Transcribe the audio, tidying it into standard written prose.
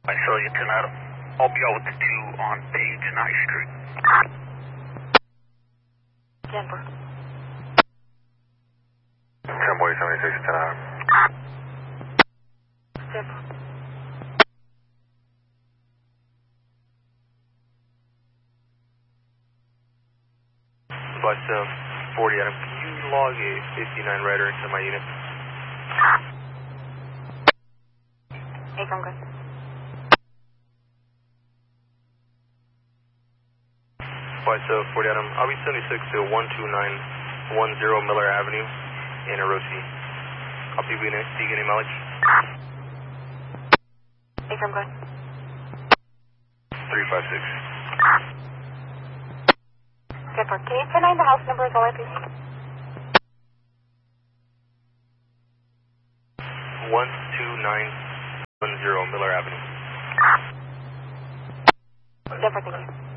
I saw you tonight. I'll be out with the 2 on Page and High Street. Denver. 10 boy 76 10 out. Denver. Bus 40 Adam, can you log a 59 rider into my unit? Hey, I'm good. Bus 40 Adam, I'll be 76 to 12910 Miller Avenue in Orosi. I'll be beginning mileage. Hey, I'm good. 356. Denver. Can you 10-9 the house number as well, please? 12910 Miller Avenue. Denver, thank you.